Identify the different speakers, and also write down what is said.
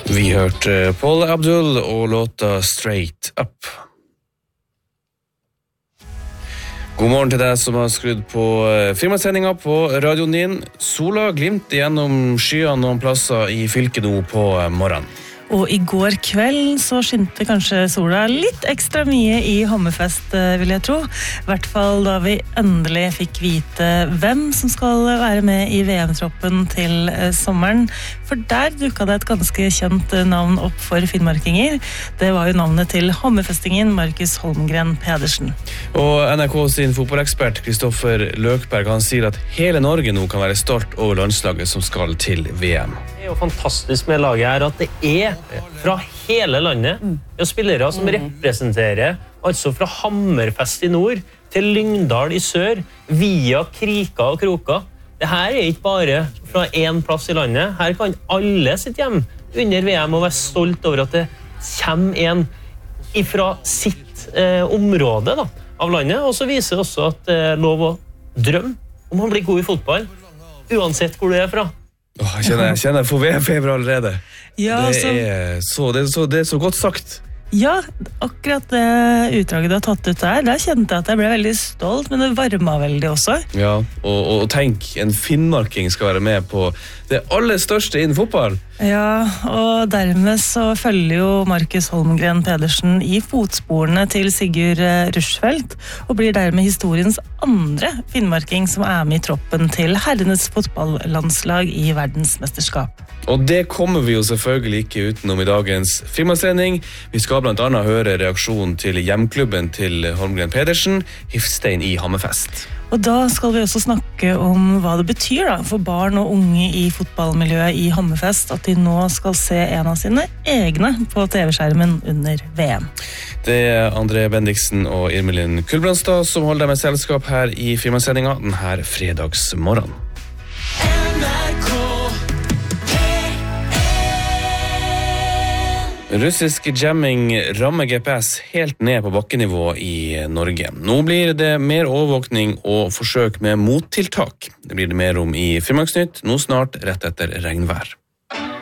Speaker 1: Vi hørte Paul Abdul og låta Straight Up. God morgen til deg som har skrudd på firmasendingen på radioen din. Sola glimter gjennom skyene noen plasser i fylket nå på morgenen.
Speaker 2: Og i går kveld så skinte kanskje sola litt ekstra mye i Hammerfest, vil jeg tro. I hvert fall da vi endelig fikk vite hvem som skal være med i VM-troppen til sommeren. For der dukket det et ganske kjent navn opp for finnmarkinger. Det var jo navnet til hammerfestingen Markus Holmgren Pedersen.
Speaker 1: Og NRK sin fotballekspert Kristoffer Løkberg, han sier at hele Norge nå kan være stolt over landslaget som skal til VM.
Speaker 3: Det er jo fantastisk med laget her at det er fra hele landet. Det er spillere som representerer altså fra Hammerfest i nord til Lyngdal i sør, via Krika og Kroka. Det her er ikke bare fra en plass i landet. Her kan alle sitt hjem under VM og være stolt over at det kommer en fra sitt område da, av landet. Og så viser det også at det er lov å drømme om å bli god i fotball, uansett hvor du er fra.
Speaker 1: Jeg kjenner for VM-feber allerede.
Speaker 2: Ja,
Speaker 1: det er så godt sagt.
Speaker 2: Ja, akkurat det utdraget du har tatt ut der kjente jeg at jeg ble veldig stolt, men det varmet veldig også. Ja,
Speaker 1: og tenk, en finnmarking skal være med på det aller største innen fotball.
Speaker 2: Ja, og dermed så følger jo Markus Holmgren Pedersen i fotsporene til Sigurd Rushfeldt, og blir dermed historiens andre finnmarking som er med i troppen til herrenes fotballandslag i verdensmesterskap.
Speaker 1: Og det kommer vi jo selvfølgelig ikke utenom i dagens firmasending. Vi skal blant annet høre reaksjonen til hjemklubben til Holmgren Pedersen, Hifstein i Hammerfest.
Speaker 2: Og da skal vi også snakke om hva det betyr da, for barn og unge i fotballmiljøet i Hammerfest, at de nå skal se en av sine egne på TV-skjermen under VM.
Speaker 1: Det er André Bendiksen og Irmelin Kulbrandstad som holder deg med selskap her i firmasendingen denne fredagsmorgenen. Russisk jamming rammer GPS helt ned på bakkenivå i Norge. Nå blir det mer overvåkning og forsøk med mottiltak. Det blir det mer om i Finnmarksnytt, nå snart rett etter regnvær.